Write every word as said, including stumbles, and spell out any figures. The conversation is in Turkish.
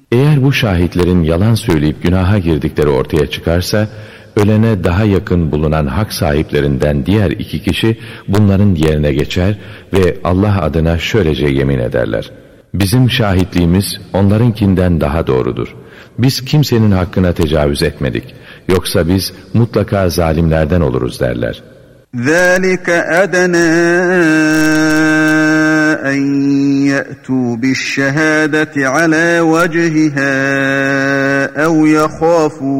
Eğer bu şahitlerin yalan söyleyip günaha girdikleri ortaya çıkarsa, ölene daha yakın bulunan hak sahiplerinden diğer iki kişi bunların yerine geçer ve Allah adına şöylece yemin ederler: bizim şahitliğimiz onlarınkinden daha doğrudur. Biz kimsenin hakkına tecavüz etmedik. Yoksa biz mutlaka zalimlerden oluruz derler. ذَٰلِكَ أَدَنَا أَنْ يَأْتُوا بِالشَّهَادَةِ عَلَى وَجْهِهَا أَوْ يَخَافُوا